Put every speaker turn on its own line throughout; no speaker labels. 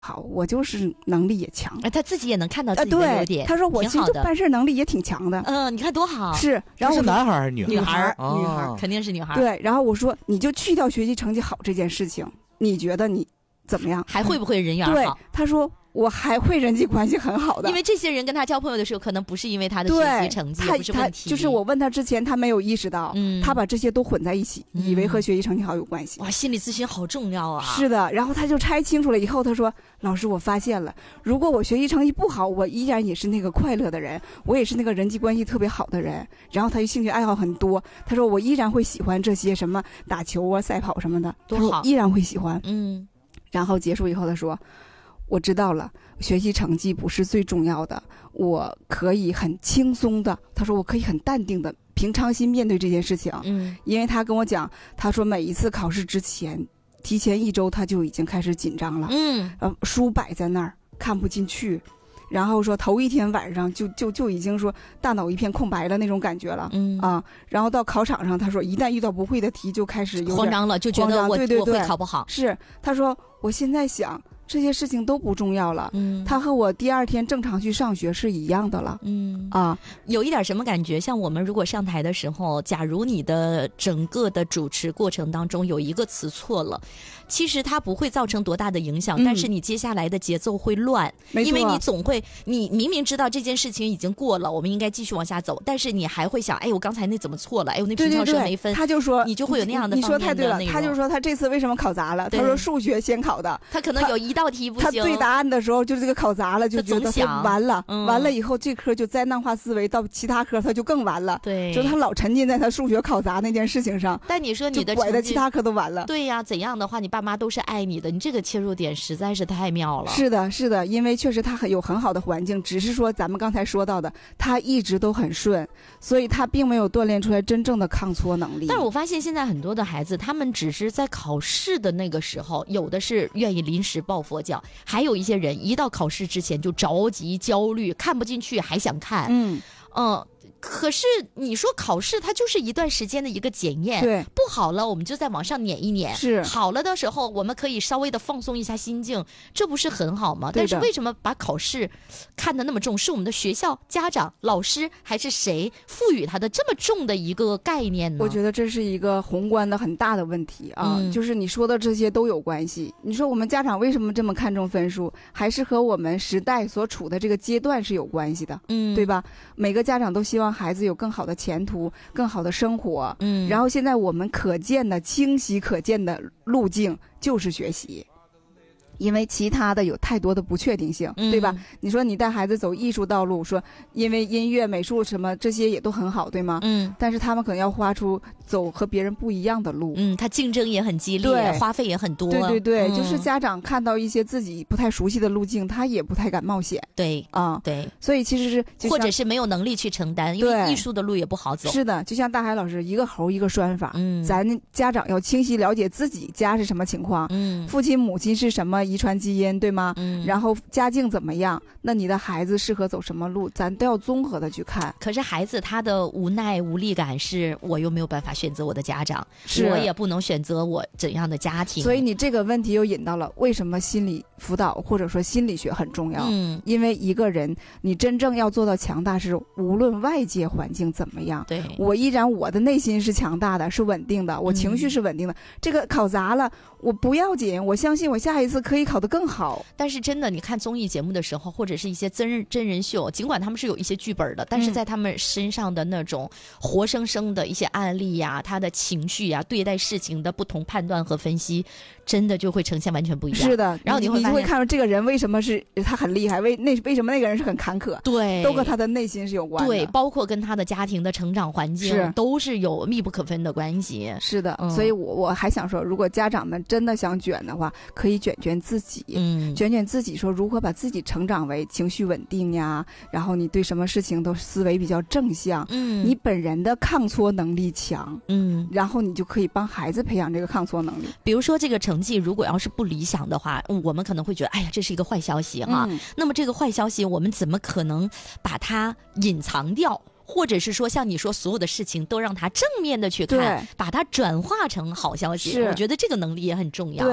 好，我就是能力也强。
他自己也能看到自己的优点。
他说我其实办事能力也挺强的。
你看多好。
是，然后
是男孩还是女孩？
女孩，
女
孩肯定是女孩。
对，然后我说你就去掉学习成绩好这件事情，你觉得你怎么样？
还会不会人缘好？
对，他说我还会人际关系很好的，
因为这些人跟他交朋友的时候，可能不是因为他的学习成绩，不是问题。
就是我问他之前，他没有意识到，他把这些都混在一起，以为和学习成绩好有关系。
哇，心理咨询好重要啊！
是的，然后他就拆清楚了以后，他说：“老师，我发现了，如果我学习成绩不好，我依然也是那个快乐的人，我也是那个人际关系特别好的人。然后他兴趣爱好很多，他说我依然会喜欢这些什么打球啊、赛跑什么的，
多好，
依然会喜欢。”
然
后结束以后，他说。我知道了，学习成绩不是最重要的，我可以很轻松的，他说我可以很淡定的平常心面对这件事情。因为他跟我讲，他说每一次考试之前，提前1周他就已经开始紧张了。书摆在那儿看不进去，然后说头一天晚上就已经说大脑一片空白了那种感觉了。然后到考场上，他说一旦遇到不会的题就开始有
慌张了，就觉得我会考不好。
是，他说我现在想。这些事情都不重要了，他和我第2天正常去上学是一样的了。
有一点什么感觉？像我们如果上台的时候，假如你的整个的主持过程当中有一个词错了，其实它不会造成多大的影响，但是你接下来的节奏会乱，因为你总会，你明明知道这件事情已经过了，我们应该继续往下走，但是你还会想，哎，我刚才那怎么错了？哎，我那平翘舌没分。
他就说，
你就会有那样的
你说太对了，他就说他这次为什么考砸了？他说数学先考的，
他可能有一道题不行。
他对答案的时候就这个考砸了，就觉得他完了，完了以后这科就灾难化思维，到其他科他就更完了。
对，
就他老沉浸在他数学考砸那件事情上。
但你说你的
拐的其他科都完了。
对呀，怎样的话你爸妈都是爱你的，你这个切入点实在是太妙了。
是的，是的，因为确实他有很好的环境，只是说咱们刚才说到的，他一直都很顺，所以他并没有锻炼出来真正的抗挫能力。
但是我发现现在很多的孩子，他们只是在考试的那个时候，有的是愿意临时抱佛脚，还有一些人一到考试之前就着急焦虑，看不进去还想看。可是你说考试它就是一段时间的一个检验，
对，
不好了我们就再往上撵一撵，
是
好了的时候我们可以稍微的放松一下心境，这不是很好吗？但是为什么把考试看得那么重？是我们的学校、家长、老师还是谁赋予它的这么重的一个概念呢？
我觉得这是一个宏观的很大的问题啊，就是你说的这些都有关系。你说我们家长为什么这么看重分数，还是和我们时代所处的这个阶段是有关系的，对吧？每个家长都希望孩子有更好的前途，更好的生活，然后现在我们可见的清晰可见的路径就是学习，因为其他的有太多的不确定性，对吧？你说你带孩子走艺术道路，说因为音乐、美术什么这些也都很好，对吗？但是他们可能要花出走和别人不一样的路，
他竞争也很激烈，花费也很多。
对对对，就是家长看到一些自己不太熟悉的路径，他也不太敢冒险。
对啊，对，
所以其实是
或者是没有能力去承担，因为艺术的路也不好走。
是的，就像大海老师一个猴一个拴法，咱家长要清晰了解自己家是什么情况，父亲母亲是什么遗传基因，对吗？然后家境怎么样，那你的孩子适合走什么路，咱都要综合的去看。
可是孩子他的无奈无力感是，我又没有办法选择我的家长，我也不能选择我怎样的家庭。
所以你这个问题又引到了为什么心理辅导或者说心理学很重要。因为一个人你真正要做到强大，是无论外界环境怎么样，
对，
我依然我的内心是强大的，是稳定的，我情绪是稳定的。这个考砸了我不要紧，我相信我下一次可以考得更好。
但是真的你看综艺节目的时候，或者是一些真人秀，尽管他们是有一些剧本的，但是在他们身上的那种活生生的一些案例呀，他的情绪呀，对待事情的不同判断和分析，真的就会呈现完全不一样。
是的，
然后你
就会看到这个人为什么是他很厉害，为什么那个人是很坎坷，
对，
都和他的内心是有关的。
对，包括跟他的家庭的成长环境都是有密不可分的关系。
是的，所以我还想说，如果家长们真的想卷的话，可以卷自己，卷自己，说如何把自己成长为情绪稳定呀，然后你对什么事情都思维比较正向，你本人的抗挫能力强，然后你就可以帮孩子培养这个抗挫能力。
比如说这个成绩如果要是不理想的话，我们可能会觉得，哎呀，这是一个坏消息哈。那么这个坏消息，我们怎么可能把它隐藏掉？或者是说像你说所有的事情都让他正面的去看，把它转化成好消息，我觉得这个能力也很重要。
对，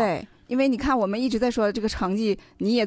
因为你看我们一直在说这个成绩，你也